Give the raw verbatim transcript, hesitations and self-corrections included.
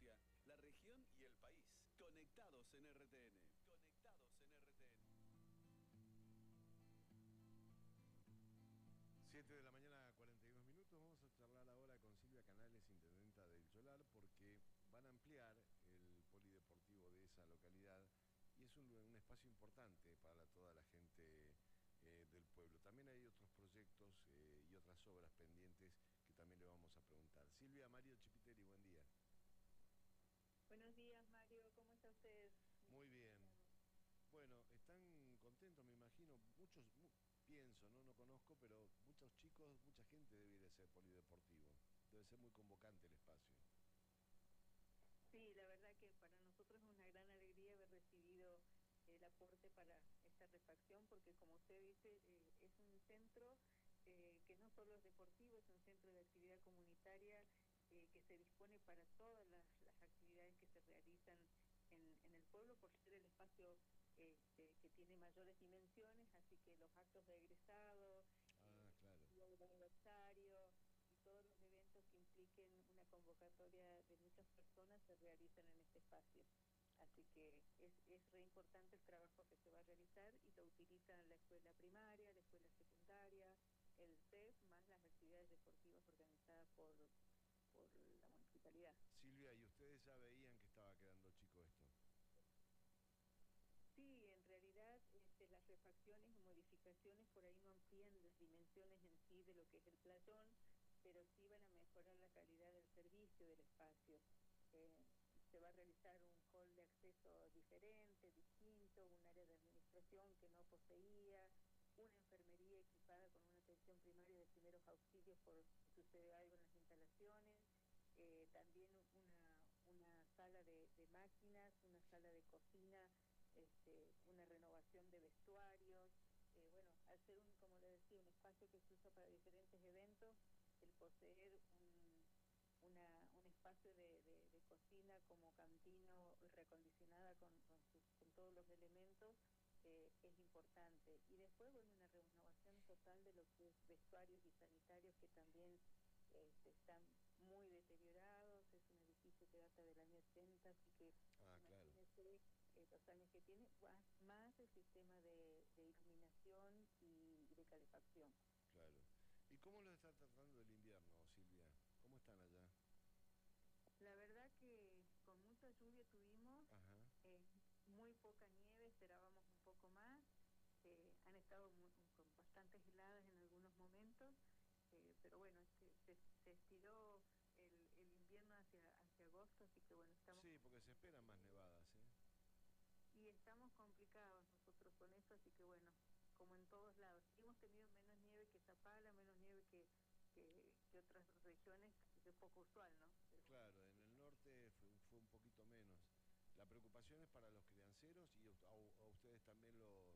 provincia, la región y el país. Conectados en R T N. Conectados en R T N. siete de la mañana, cuarenta y dos minutos. Vamos a charlar ahora con Silvia Canales, intendenta del Cholar, porque van a ampliar el polideportivo de esa localidad y es un, un espacio importante para toda la gente eh, del pueblo. También hay otros proyectos eh, y otras obras pendientes que también le vamos a preguntar. Silvia, Mario Chipiteri, buen día. Buenos días, Mario, ¿cómo está usted? Muy bien. Bueno, están contentos, me imagino, muchos, mu pienso, ¿no? No conozco, pero muchos chicos, mucha gente debe ir a ese polideportivo. Debe ser muy convocante el espacio. Sí, la verdad que para nosotros es una gran alegría haber recibido el aporte para esta refacción, porque como usted dice, eh, es un centro eh, que no solo es deportivo, es un centro de actividad comunitaria eh, que se dispone para todas las, las actividades que se realizan en, en el pueblo, por ser el espacio este, que tiene mayores dimensiones, así que los actos de egresado, Ah, eh, claro. el aniversario y todos los eventos que impliquen una convocatoria de muchas personas se realizan en este espacio. Así que es, es re importante el trabajo que se va a realizar y lo utilizan la escuela primaria, la escuela secundaria, el C E F, más las actividades deportivas organizadas por, por la municipalidad. Silvia, ¿y ustedes ya veían que estaba quedando chico esto? Sí, en realidad este, las refacciones o modificaciones por ahí no amplían las dimensiones en sí de lo que es el playón, pero sí van a mejorar la calidad del servicio del espacio. Eh, se va a realizar un hall de acceso diferente, distinto, un área de administración que no poseía, una enfermería equipada con una atención primaria de primeros auxilios por si sucede algo en las instalaciones, eh, también una, una sala de, de máquinas, una sala de cocina, este, una renovación de vestuarios. Eh, bueno, al ser un, como le decía, un espacio que se usa para diferentes eventos, el poseer un, una, un espacio de, de, de cocina como cantino recondicionada con, con, sus, con todos los elementos eh, es importante. Y después, bueno, una renovación total de lo que es vestuarios y sanitarios que también este, están muy deteriorados. Es un edificio que data del año ochenta, así que Ah, claro. imagínese eh, los años que tiene, más, más el sistema de, de iluminación y, y de calefacción. Claro. ¿Y cómo lo está tratando el invierno, Silvia? ¿Cómo están allá? La verdad que con mucha lluvia tuvimos, Ajá. eh, muy poca nieve, esperábamos un poco más, eh, han estado muy, con bastantes heladas en algunos momentos, eh, pero bueno, este, se, se estiró el, el invierno hacia, hacia agosto, así que bueno, estamos... Sí, porque se esperan más nevadas, ¿eh? Y estamos complicados nosotros con eso, así que bueno, como en todos lados. Sí, hemos tenido menos nieve que Zapala, menos nieve que, que, que otras regiones, que es poco usual, ¿no? Pero bueno, Claro, en el norte fue, fue un poquito menos. La preocupación es para los crianceros y a, a ustedes también lo,